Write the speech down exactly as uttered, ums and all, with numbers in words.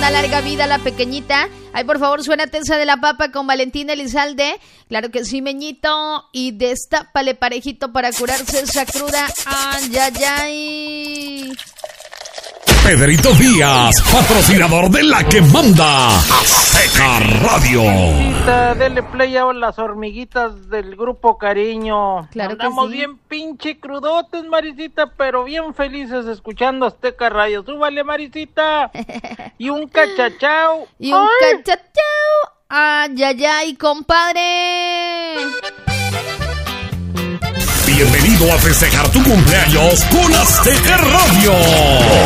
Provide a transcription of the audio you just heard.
una larga vida a la pequeñita. Ay, por favor, suénate esa de la papa con Valentín Elizalde. Claro que sí, Meñito. Y destápale parejito para curarse esa cruda. Ay, ay, ay. Pedrito Díaz, patrocinador de La que manda, Azteca Radio. Marisita, dele play a las hormiguitas del grupo Cariño. Claro que Andamos sí. bien pinche crudotes, Marisita, pero bien felices escuchando Azteca Radio. Súbale, Marisita. Y un cachachao. Y un ¡Ay! cachachao. Ay, ay, ay, compadre. Bienvenido a festejar tu cumpleaños con Azteca Radio.